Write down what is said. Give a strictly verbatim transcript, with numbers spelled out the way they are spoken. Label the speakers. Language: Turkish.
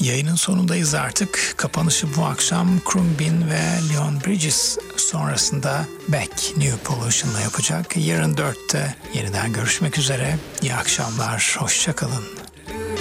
Speaker 1: Yayının sonundayız artık. Kapanışı bu akşam Khruangbin ve Leon Bridges sonrasında Beck New Pollution'la yapacak. Yarın dörtte yeniden görüşmek üzere. İyi akşamlar, hoşça kalın.